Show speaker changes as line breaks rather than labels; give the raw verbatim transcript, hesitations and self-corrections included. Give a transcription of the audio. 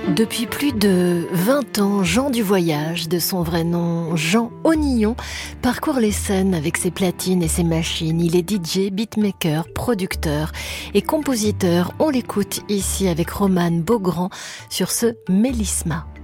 Depuis plus de vingt ans, Jean du Voyage, de son vrai nom Jean Onillon, parcourt les scènes avec ses platines et ses machines. Il est D J, beatmaker, producteur et compositeur. On l'écoute ici avec Romane Beaugrand sur ce Mélisma.